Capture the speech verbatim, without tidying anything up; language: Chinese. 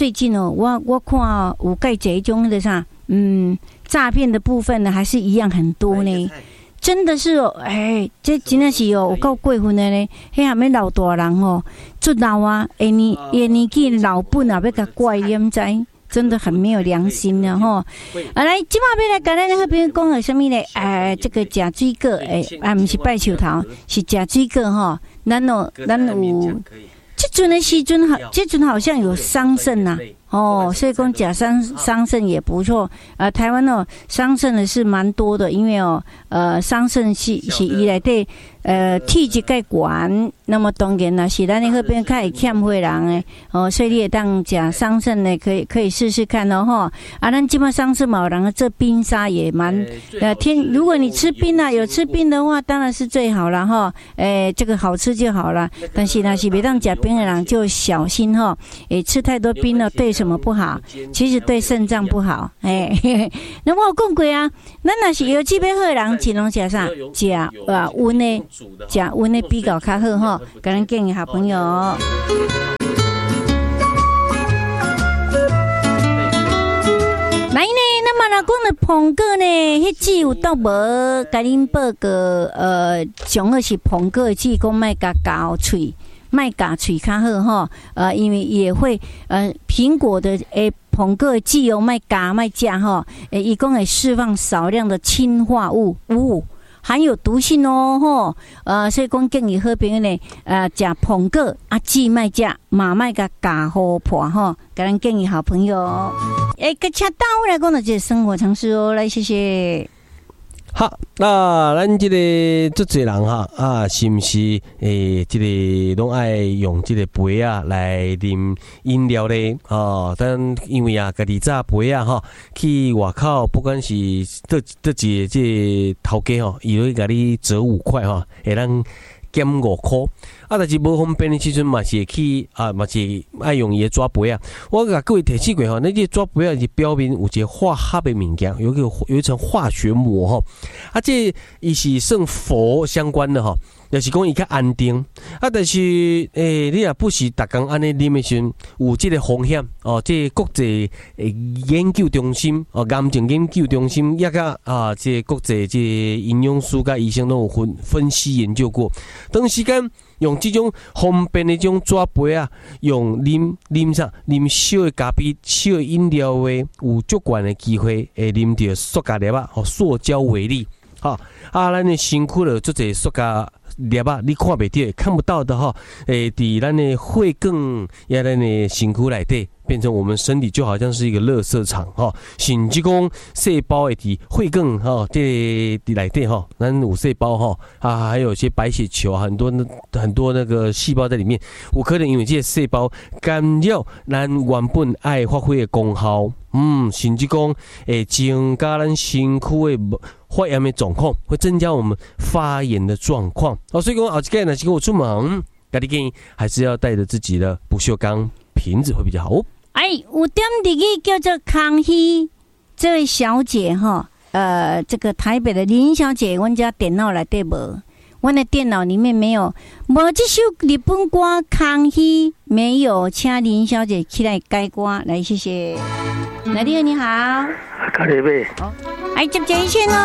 最近哦，我我看哦有介这种的啥，嗯，诈骗的部分呢，还是一样很多呢。真的是哦，哎，这真的是哦，有够过分的呢。迄下面老大人哦，做老啊，哎你哎年纪老本啊，要甲怪掩在。真的很没有良心的吼！啊，来，今晚要来跟咱那边讲个什么呢？哎，这个假水果，哎，啊，不是拜树头，是假水果哈。咱哦，咱有这阵的时阵好，这阵好像有桑葚呐。哦，所以讲假桑桑葚也不错。呃，台湾哦，桑葚的是蛮多的，因为哦，呃，桑葚是是伊内底呃体积介悬，那么当然啦，是咱那边较会欠货人诶，哦，所以你也当假桑葚呢，可以可以试试看哦吼。啊，咱基本桑葚嘛，然后这冰沙也蛮呃天，如果你吃冰啊，有吃冰的话，当然是最好了哈。诶，这个好吃就好了，但是呢，是别当假冰的人就小心哈。诶，吃太多冰了对什么不好？其实对肾脏不好。哎，那我有讲过啊，咱若是有这边好的人，尽量食啥？食啊温的，食温的比较较好吼。跟咱建议好朋友。来呢，那么若讲的苹果呢，迄籽有倒无？甲恁报个呃，上好是苹果的籽，讲莫甲咬喙。卖嘎嘴较好吼，呃，因为也会呃苹果的诶苹果籽油卖嘎卖价吼，诶，一共会释放少量的氰化物物，含有毒性哦吼，呃，所以讲建议好朋友呢，呃，食苹果啊籽卖食，嘛卖甲嘎好破吼，甲咱建议好朋友，诶，个恰到来讲的这生活常识哦，来谢谢。 好，那咱这个足侪人哈啊，是不是诶？这个拢爱用这个杯啊来啉饮料咧？哦，但因为啊，家己早杯啊哈，去外口不管是倒倒一个这头家吼，伊会甲你折五块哈，会当减五块。啊，但是无方便的时阵嘛是会去啊，嘛是爱用伊的纸杯啊。我甲各位提示过吼，那个纸杯啊是表面有一个化学的物件，有一个有一层化学膜吼。啊，这伊是算佛相关的吼，就是讲伊较安定。啊，但是诶、欸，你若不是逐工安尼啉的时阵，有即个风险哦。这国际诶研究中心哦，癌症研究中心也甲啊，这国际这营养师甲医生都有分分析研究过，长时间。用这种方便的这种纸杯啊，用啉啉啥啉小的咖啡、小的饮料的，有足悬的机会会啉到塑胶粒啊，或塑胶微粒。好啊，咱的身躯了做这塑胶粒啊，你看袂到、看不到的哈，诶，伫咱的血管也咱的身躯内底。变成我们身体就好像是一个垃圾场哈，甚至讲细胞会伫血管哈，这内底哈，咱有细胞哈啊，还有一些白血球，很多很多那个细胞在里面，有可能因为这些细胞干扰咱原本爱发挥的功效，嗯，甚至讲会增加咱身躯的发炎的状况，会增加我们发炎的状况。哦，所以讲后一个若是跟我出门，家己建议还是要带着自己的不锈钢瓶子会比较好哦。 哎，有点地个叫做康熙这位小姐哈，呃，这个台北的林小姐，阮家电脑内底无，阮的电脑里面没有，无这首日本歌康熙没有，请林小姐起来改歌，来谢谢。来，你好，你好， 卡里贝， 好，哎，接接一线哦。